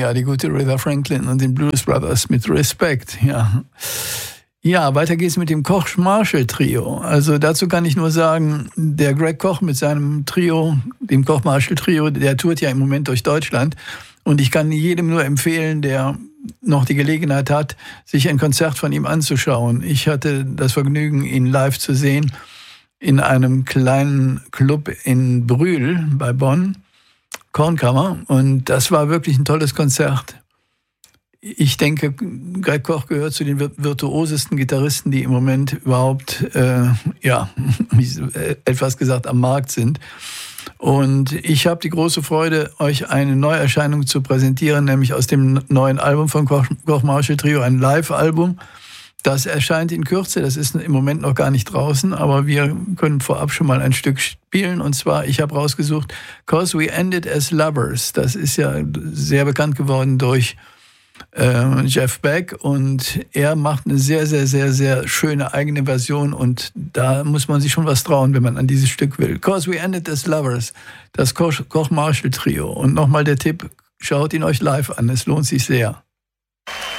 Ja, die gute Aretha Franklin und den Blues Brothers mit Respekt, ja. Ja, weiter geht's mit dem Koch-Marshall-Trio. Also dazu kann ich nur sagen, der Greg Koch mit seinem Trio, dem Koch-Marshall-Trio, der tourt ja im Moment durch Deutschland. Und ich kann jedem nur empfehlen, der noch die Gelegenheit hat, sich ein Konzert von ihm anzuschauen. Ich hatte das Vergnügen, ihn live zu sehen in einem kleinen Club in Brühl bei Bonn, Kornkammer. Und das war wirklich ein tolles Konzert. Ich denke, Greg Koch gehört zu den virtuosesten Gitarristen, die im Moment überhaupt, etwas gesagt, am Markt sind. Und ich habe die große Freude, euch eine Neuerscheinung zu präsentieren, nämlich aus dem neuen Album von Koch-Marshall-Trio, ein Live-Album. Das erscheint in Kürze, das ist im Moment noch gar nicht draußen, aber wir können vorab schon mal ein Stück spielen. Und zwar, ich habe rausgesucht, 'Cause We Ended as Lovers. Das ist ja sehr bekannt geworden durch Jeff Beck, und er macht eine sehr, sehr, sehr, sehr schöne eigene Version, und da muss man sich schon was trauen, wenn man an dieses Stück will. 'Cause We Ended as Lovers, das Koch-Marshall-Trio. Und nochmal der Tipp, schaut ihn euch live an, es lohnt sich sehr.